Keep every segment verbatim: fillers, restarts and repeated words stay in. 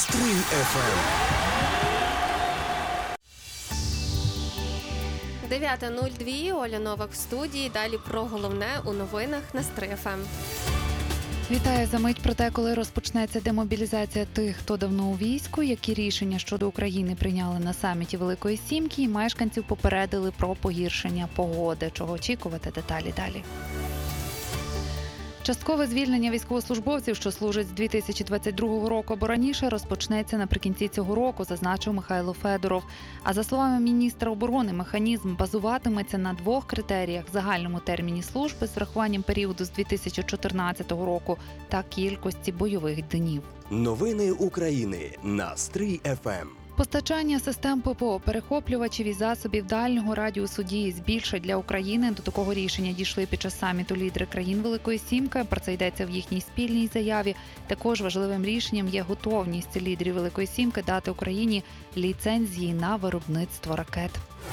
Настрій еф ем. дев'ята нуль два, Оля Новак в студії. Далі про головне у новинах Настрій еф ем. Вітаю за мить про те, коли розпочнеться демобілізація тих, хто давно у війську, які рішення щодо України прийняли на саміті Великої Сімки, і мешканців попередили про погіршення погоди. Чого очікувати, деталі далі. Часткове звільнення військовослужбовців, що служать з дві тисячі двадцять другого року або раніше, розпочнеться наприкінці цього року, зазначив Михайло Федоров. А за словами міністра оборони, механізм базуватиметься на двох критеріях – загальному терміні служби з врахуванням періоду з дві тисячі чотирнадцятого року та кількості бойових днів. Новини України. Настрій еф ем. Постачання систем ППО, перехоплювачів і засобів дальнього радіусу дії збільшать для України. До такого рішення дійшли під час саміту лідери країн Великої Сімки. Про це йдеться в їхній спільній заяві. Також важливим рішенням є готовність лідерів Великої Сімки дати Україні ліцензії на виробництво ракет.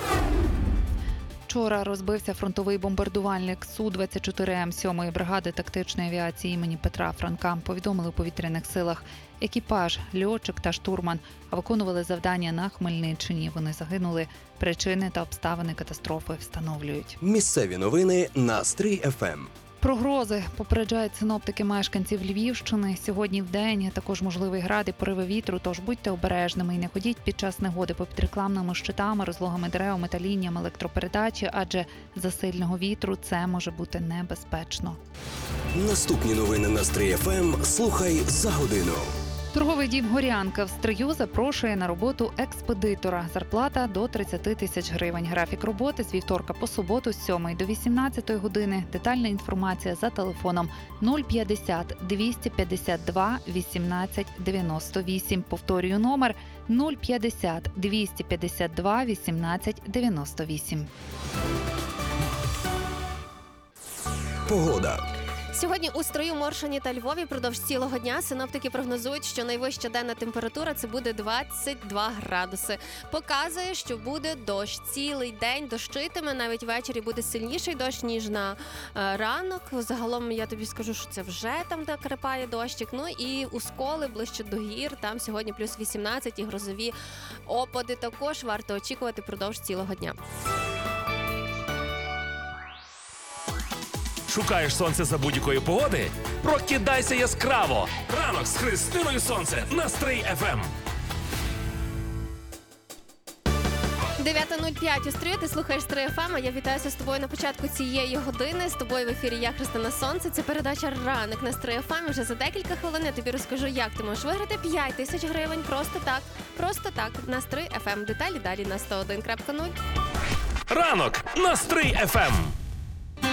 Вчора розбився фронтовий бомбардувальник Су двадцять чотири М сьомої бригади тактичної авіації імені Петра Франка, повідомили у повітряних силах. Екіпаж, льотчик та штурман виконували завдання на Хмельниччині. Вони загинули. Причини та обставини катастрофи встановлюють. Місцеві новини. Настрій еф ем. Прогрози попереджають синоптики мешканців Львівщини. Сьогодні вдень також можливий град і пориви вітру, тож будьте обережними і не ходіть під час негоди попід рекламними щитами, розлогами дерев, та лініям електропередачі, адже за сильного вітру це може бути небезпечно. Наступні новини Настрій еф ем слухай за годину. Торговий дім «Горянка» в Стрию запрошує на роботу експедитора. Зарплата до тридцять тисяч гривень. Графік роботи з вівторка по суботу з сьомої до вісімнадцятої години. Детальна інформація за телефоном нуль п'ятдесят двісті п'ятдесят два вісімнадцять дев'яносто вісім. Повторюю номер нуль п'ятдесят двісті п'ятдесят два вісімнадцять дев'яносто вісім. Погода. Сьогодні у Стрию, Моршині та Львові продовж цілого дня синоптики прогнозують, що найвища денна температура – це буде двадцять два градуси. Показує, що буде дощ. Цілий день дощитиме, навіть ввечері буде сильніший дощ, ніж на е, ранок. Загалом я тобі скажу, що це вже там, де крапає дощик. Ну і у Сколи, ближче до гір, там сьогодні плюс вісімнадцять і грозові опади також варто очікувати продовж цілого дня. Шукаєш сонце за будь-якої погоди? Прокидайся яскраво! Ранок з Христиною Сонце. Настрій еф ем. дев'ята нуль п'ять у Стрию, ти слухаєш Стрий еф ем, а я вітаюся з тобою на початку цієї години. З тобою в ефірі я, Христина Сонце. Це передача «Ранок» на Стрий еф ем. І вже за декілька хвилин я тобі розкажу, як ти можеш виграти п'ять тисяч гривень просто так, просто так, на Стрий еф ем. Деталі далі на сто один крапка нуль. Ранок на Настрій еф ем.